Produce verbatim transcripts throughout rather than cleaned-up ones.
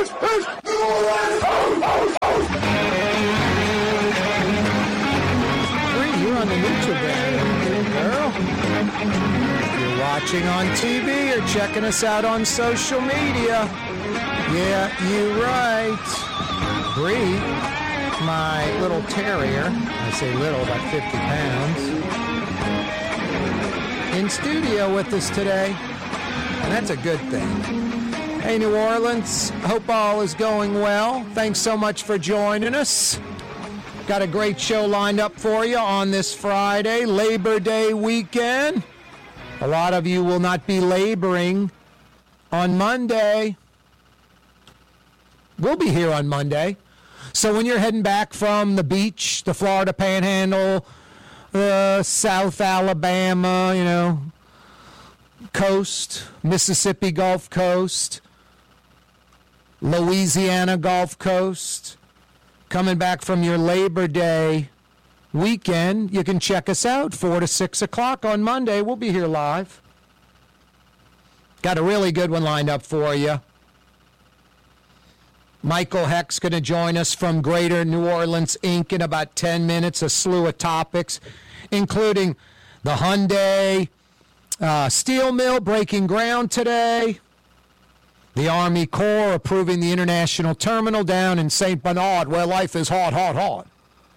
You're on the neutral band, girl. If you're watching on T V or checking us out on social media, yeah, you're right. Bree, my little terrier, I say little, about fifty pounds, in studio with us today, and that's a good thing. Hey, New Orleans, hope all is going well. Thanks so much for joining us. Got a great show lined up for you on this Friday, Labor Day weekend. A lot of you will not be laboring on Monday. We'll be here on Monday. So when you're heading back from the beach, the Florida Panhandle, uh, South Alabama, you know, coast, Mississippi Gulf Coast, Louisiana Gulf Coast, coming back from your Labor Day weekend, you can check us out four to six o'clock on Monday. We'll be here live. Got a really good one lined up for you. Michael Heck's going to join us from Greater New Orleans, Incorporated in about ten minutes. A slew of topics, including the Hyundai uh, steel mill breaking ground today, the Army Corps approving the international terminal down in Saint Bernard, where life is hot, hot, hot.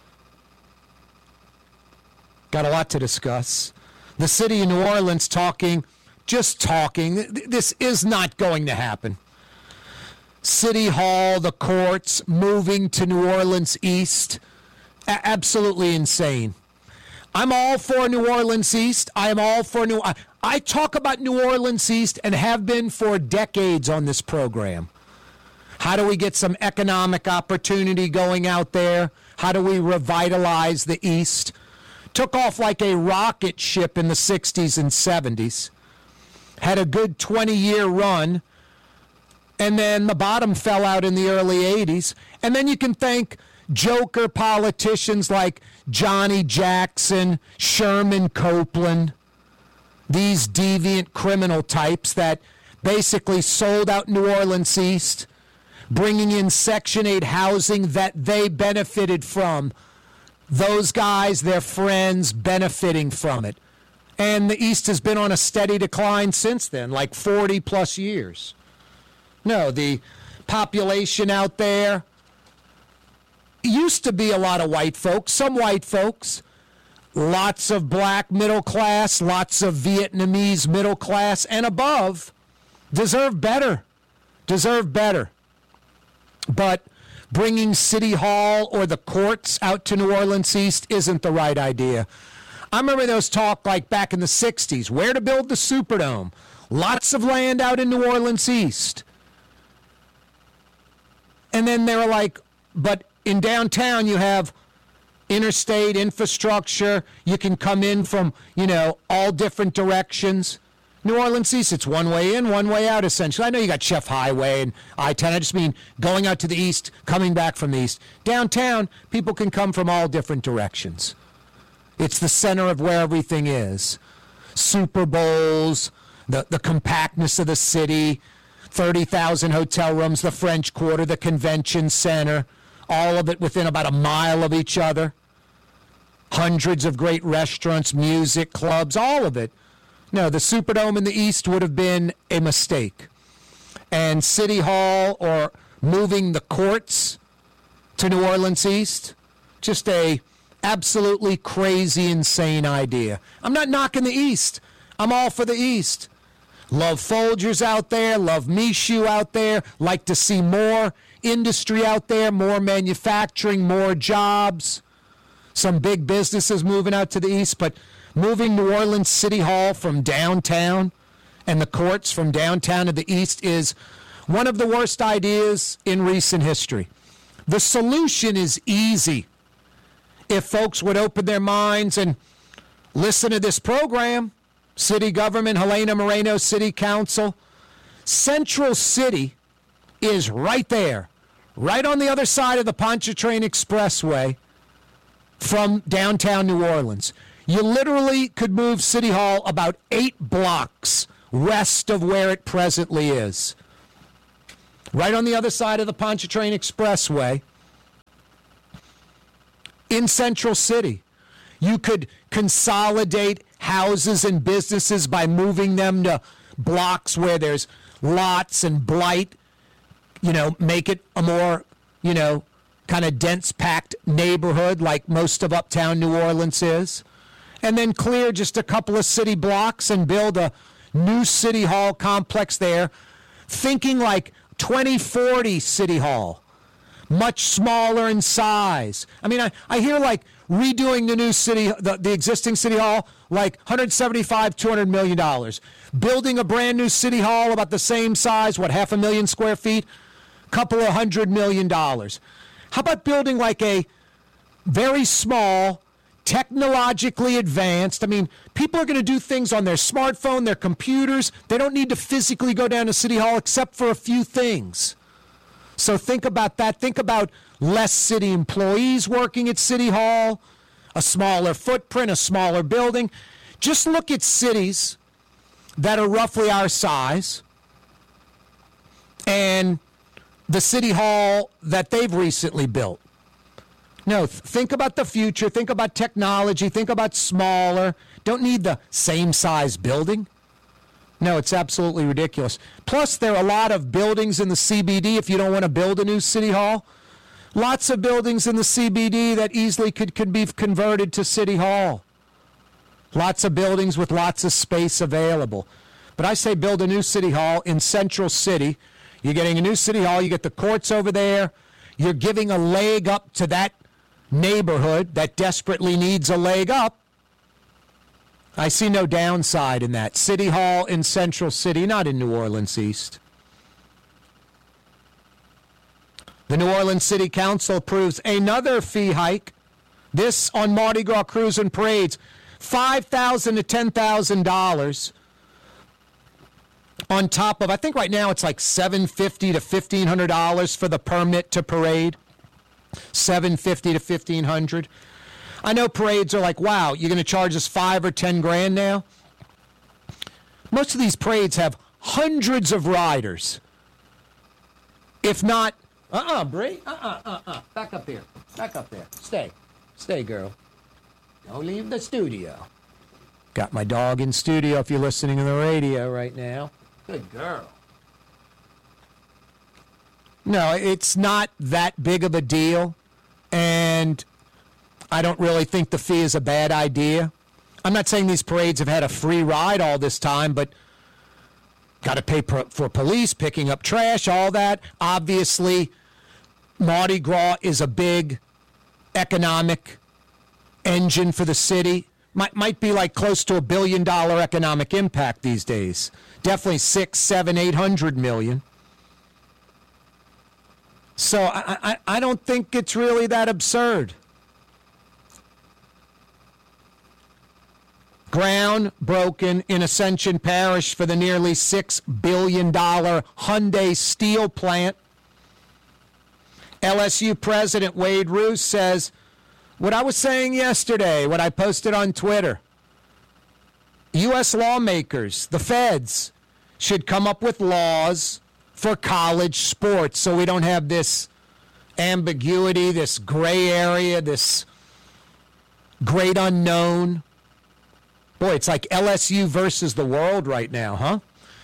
Got a lot to discuss. The city of New Orleans talking, just talking. This is not going to happen. City Hall, the courts, moving to New Orleans East. A- absolutely insane. I'm all for New Orleans East. I am all for New... I, I talk about New Orleans East and have been for decades on this program. How do we get some economic opportunity going out there? How do we revitalize the East? Took off like a rocket ship in the sixties and seventies. Had a good twenty-year run. And then the bottom fell out in the early eighties. And then you can thank joker politicians like Johnny Jackson, Sherman Copeland, these deviant criminal types that basically sold out New Orleans East, bringing in Section eight housing that they benefited from. Those guys, their friends, benefiting from it. And the East has been on a steady decline since then, like forty plus years. No, the population out there used to be a lot of white folks, some white folks, lots of black middle class, lots of Vietnamese middle class and above deserve better, deserve better. But bringing City Hall or the courts out to New Orleans East isn't the right idea. I remember those talk like back in the sixties, where to build the Superdome. Lots of land out in New Orleans East. And then they were like, but in downtown you have interstate infrastructure. You can come in from, you know, all different directions. New Orleans East, it's one way in, one way out, essentially. I know you got Chef Highway and I ten. I just mean going out to the east, coming back from the east. Downtown, people can come from all different directions. It's the center of where everything is. Super Bowls, the, the compactness of the city, thirty thousand hotel rooms, the French Quarter, the convention center, all of it within about a mile of each other. Hundreds of great restaurants, music clubs, all of it. No, the Superdome in the East would have been a mistake. And City Hall or moving the courts to New Orleans East, just a absolutely crazy, insane idea. I'm not knocking the East. I'm all for the East. Love Folgers out there, love Michoud out there, like to see more industry out there, more manufacturing, more jobs, some big businesses moving out to the East, but moving New Orleans City Hall from downtown and the courts from downtown to the East is one of the worst ideas in recent history. The solution is easy. If folks would open their minds and listen to this program, city government, Helena Moreno City Council, Central City is right there, right on the other side of the Pontchartrain Expressway from downtown New Orleans. You literally could move City Hall about eight blocks west of where it presently is. right on the other side of the Pontchartrain Expressway in Central City. You could consolidate houses and businesses by moving them to blocks where there's lots and blight, you know, make it a more, you know, kind of dense packed neighborhood like most of uptown New Orleans is. And then clear just a couple of city blocks and build a new city hall complex there, thinking like twenty forty City Hall, much smaller in size. I mean, I, I hear like redoing the new city, the, the existing City Hall, like one hundred seventy-five, two hundred million dollars. Building a brand new City Hall about the same size, what, half a million square feet, couple of hundred million dollars. How about building like a very small, technologically advanced, I mean, people are going to do things on their smartphone, their computers. They don't need to physically go down to City Hall except for a few things. So think about that. Think about less city employees working at City Hall, a smaller footprint, a smaller building. Just look at cities that are roughly our size and the City Hall that they've recently built. No, th- think about the future. Think about technology. Think about smaller. Don't need the same size building. No, it's absolutely ridiculous. Plus, there are a lot of buildings in the C B D if you don't want to build a new City Hall. Lots of buildings in the C B D that easily could, could be converted to City Hall. Lots of buildings with lots of space available. But I say build a new City Hall in Central City. You're getting a new City Hall. You get the courts over there. You're giving a leg up to that neighborhood that desperately needs a leg up. I see no downside in that. City Hall in Central City, not in New Orleans East. The New Orleans City Council approves another fee hike. This on Mardi Gras cruise and parades, five thousand dollars to ten thousand dollars on top of, I think right now it's like seven hundred fifty dollars to fifteen hundred dollars for the permit to parade. seven hundred fifty dollars to fifteen hundred dollars. I know parades are like, wow, you're going to charge us five or ten grand now? Most of these parades have hundreds of riders. If not, uh-uh, Bree, uh-uh, uh-uh, back up here, back up there, stay, stay, girl. Don't leave the studio. Got my dog in studio if you're listening to the radio right now. Good girl. No, it's not that big of a deal, and I don't really think the fee is a bad idea. I'm not saying these parades have had a free ride all this time, but got to pay for police, picking up trash, all that. Obviously, Mardi Gras is a big economic engine for the city. Might, might be like close to a billion dollar economic impact these days. Definitely six, seven, eight hundred million. So I, I, I don't think it's really that absurd. Ground broken in Ascension Parish for the nearly six billion dollars Hyundai steel plant. L S U President Wade Roos says, what I was saying yesterday, what I posted on Twitter, U S lawmakers, the feds, should come up with laws for college sports so we don't have this ambiguity, this gray area, this great unknown. Boy, it's like L S U versus the world right now, huh?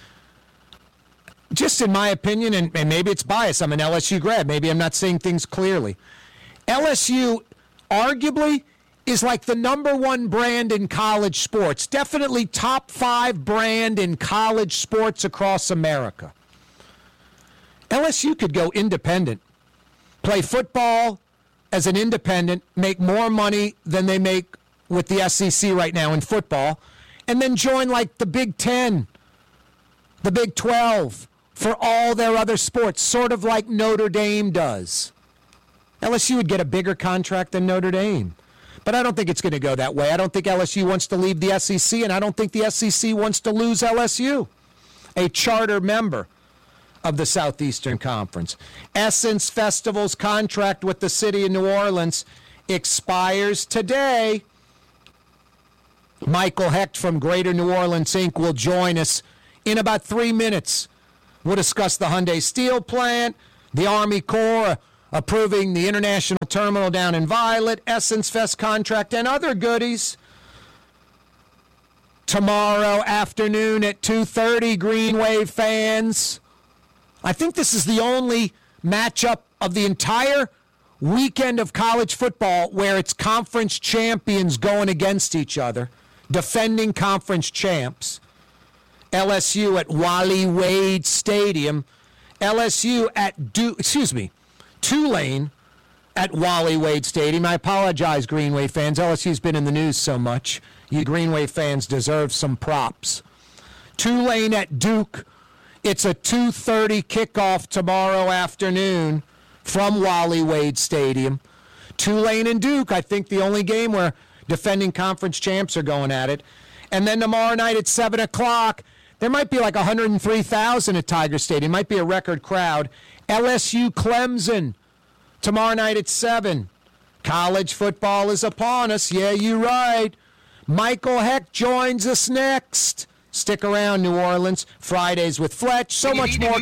Just in my opinion, and, and maybe it's biased, I'm an L S U grad, maybe I'm not seeing things clearly. L S U arguably is like the number one brand in college sports, definitely top five brand in college sports across America. L S U could go independent, play football as an independent, make more money than they make with the S E C right now in football, and then join like the Big Ten, the Big twelve for all their other sports, sort of like Notre Dame does. L S U would get a bigger contract than Notre Dame. But I don't think it's going to go that way. I don't think L S U wants to leave the S E C, and I don't think the S E C wants to lose L S U, a charter member of the Southeastern Conference. Essence Festival's contract with the city of New Orleans expires today. Michael Hecht from Greater New Orleans Incorporated will join us in about three minutes We'll discuss the Hyundai Steel plant, the Army Corps approving the international terminal down in Violet, Essence Fest contract, and other goodies. Tomorrow afternoon at two thirty, Green Wave fans. I think this is the only matchup of the entire weekend of college football where it's conference champions going against each other, defending conference champs. L S U at Wally Wade Stadium. L S U at du- excuse me, Tulane at Wally Wade Stadium. I apologize, Green Wave fans. L S U's been in the news so much. You Green Wave fans deserve some props. Tulane at Duke. It's a two thirty kickoff tomorrow afternoon from Wally Wade Stadium. Tulane and Duke, I think the only game where defending conference champs are going at it. And then tomorrow night at seven o'clock, there might be like one hundred three thousand at Tiger Stadium. Might be a record crowd. L S U Clemson tomorrow night at seven. College football is upon us. Yeah, you're right. Michael Heck joins us next. Stick around, New Orleans. Fridays with Fletch. So much more